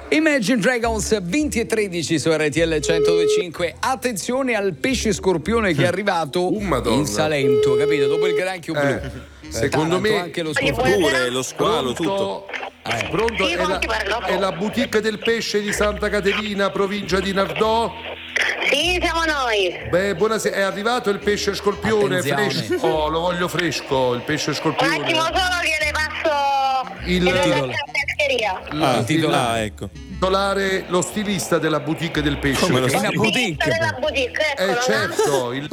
Imagine Dragons 20:13 su RTL 102.5. Attenzione al pesce scorpione che è arrivato in Salento, capito? Dopo il granchio blu. Secondo me anche lo scorpione, lo squalo, tutto. Pronto? Sì, È la boutique del pesce di Santa Caterina, provincia di Nardò? Sì, siamo noi. Beh, buonasera, è arrivato il pesce scorpione fresco. Oh, lo voglio fresco, il pesce Un scorpione. attimo solo che le passo Il titolo. Pescheria. Titolare, ecco. Lo stilista della boutique del pesce. Come lo Della boutique, eccolo, certo, il